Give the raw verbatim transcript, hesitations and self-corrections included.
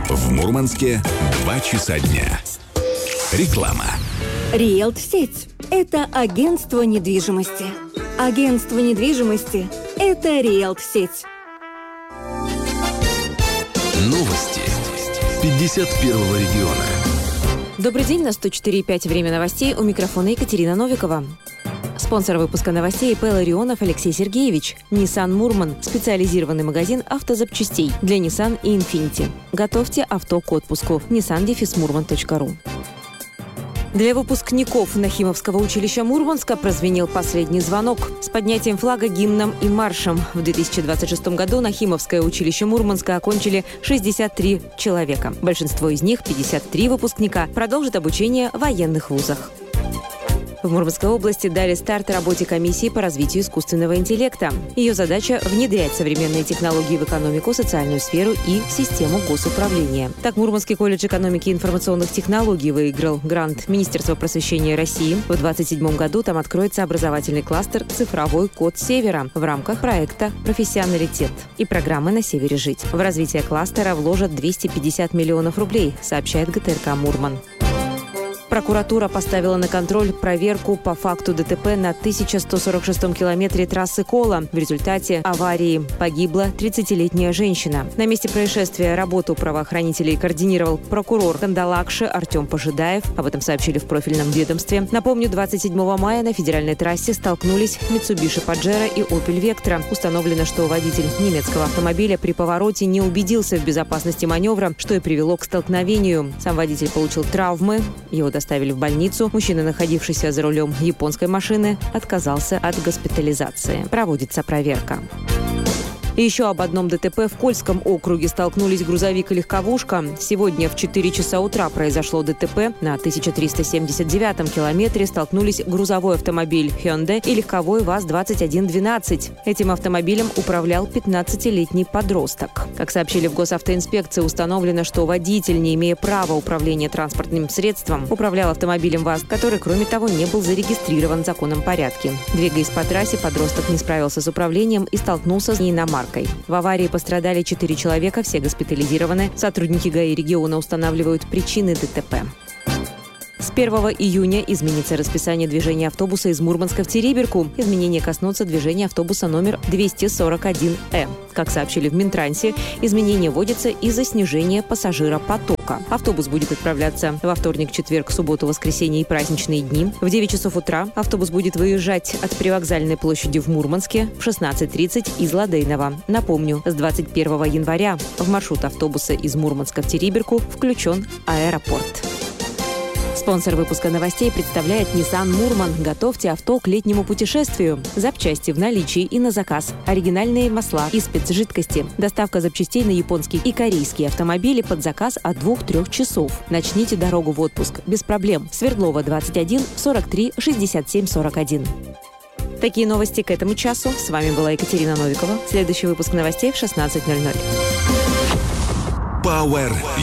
В Мурманске два часа дня. Реклама. Риэлт-сеть – это агентство недвижимости. Агентство недвижимости – это Риэлт-сеть. Новости пятьдесят первого региона. Добрый день, на сто четыре и пять время новостей. У микрофона Екатерина Новикова. Спонсор выпуска новостей ИП Ларионов Алексей Сергеевич. Nissan Мурман – специализированный магазин автозапчастей для Nissan и Infiniti. Готовьте авто к отпуску. nissan дефис мурман точка ру. Для выпускников Нахимовского училища Мурманска прозвенел последний звонок с поднятием флага, гимном и маршем. В две тысячи двадцать шестом году Нахимовское училище Мурманска окончили шестьдесят три человека. Большинство из них, пятьдесят три выпускника, продолжат обучение в военных вузах. В Мурманской области дали старт работе комиссии по развитию искусственного интеллекта. Ее задача – внедрять современные технологии в экономику, социальную сферу и систему госуправления. Так, Мурманский колледж экономики и информационных технологий выиграл грант Министерства просвещения России. В двадцать седьмом году там откроется образовательный кластер «Цифровой код Севера» в рамках проекта «Профессионалитет» и программы «На севере жить». В развитие кластера вложат двести пятьдесят миллионов рублей, сообщает ГТРК «Мурман». Прокуратура поставила на контроль проверку по факту ДТП на тысяча сто сорок шестом километре трассы Кола. В результате аварии погибла тридцатилетняя женщина. На месте происшествия работу правоохранителей координировал прокурор Кандалакши Артем Пожидаев. Об этом сообщили в профильном ведомстве. Напомню, двадцать седьмого мая на федеральной трассе столкнулись Mitsubishi Pajero и Opel Vectra. Установлено, что водитель немецкого автомобиля при повороте не убедился в безопасности маневра, что и привело к столкновению. Сам водитель получил травмы. Его доставили в больницу. Мужчина, находившийся за рулем японской машины, отказался от госпитализации. Проводится проверка. И еще об одном ДТП. В Кольском округе столкнулись грузовик и легковушка. Сегодня в четыре часа утра произошло ДТП. На тысяча триста семьдесят девятом километре столкнулись грузовой автомобиль Hyundai и легковой ВАЗ двадцать один двенадцать. Этим автомобилем управлял пятнадцатилетний подросток. Как сообщили в госавтоинспекции, установлено, что водитель, не имея права управления транспортным средством, управлял автомобилем ВАЗ, который, кроме того, не был зарегистрирован в законном порядке. Двигаясь по трассе, подросток не справился с управлением и столкнулся с иномаркой. В аварии пострадали четыре человека, все госпитализированы. Сотрудники ГАИ региона устанавливают причины ДТП. С первого июня изменится расписание движения автобуса из Мурманска в Териберку. Изменения коснутся движения автобуса номер двести сорок один Э. Как сообщили в Минтрансе, изменения вводятся из-за снижения пассажиропотока. Автобус будет отправляться во вторник, четверг, субботу, воскресенье и праздничные дни. В девять часов утра автобус будет выезжать от Привокзальной площади в Мурманске, в шестнадцать тридцать из Ладейного. Напомню, с двадцать первого января в маршрут автобуса из Мурманска в Териберку включен аэропорт. Спонсор выпуска новостей представляет Nissan Мурман. Готовьте авто к летнему путешествию. Запчасти в наличии и на заказ. Оригинальные масла и спецжидкости. Доставка запчастей на японские и корейские автомобили под заказ от двух-трех часов. Начните дорогу в отпуск без проблем. Свердлова, двадцать один сорок три шестьдесят семь сорок один. Такие новости к этому часу. С вами была Екатерина Новикова. Следующий выпуск новостей в шестнадцать ноль ноль. Power